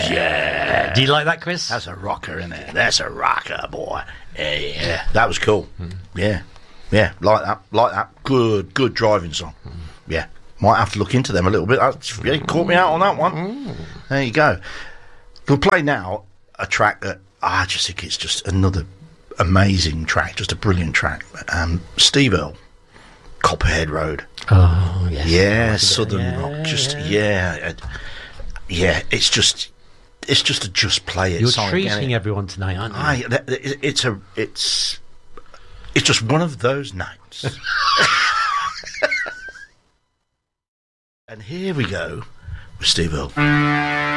Yeah. Do you like that, Chris? That's a rocker, isn't it? That's a rocker, boy. Yeah. That was cool. Yeah. Yeah, like that. Good driving song. Yeah. Might have to look into them a little bit. You caught me out on that one. There you go. We'll play now a track that I just think it's just another amazing track, just a brilliant track. Steve Earle, Copperhead Road. Oh, yes. Yeah, Southern Rock. Just, yeah, it's just a just play it You're song. treating everyone tonight, aren't you? It's just one of those nights. And here we go with Steve Earle.